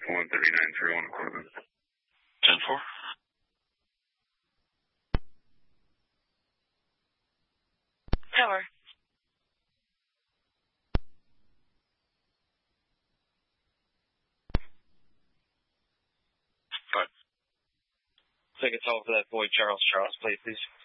139.3 on equipment. 10-4. Tower. Right. Take a toll for that boy, Charles, please.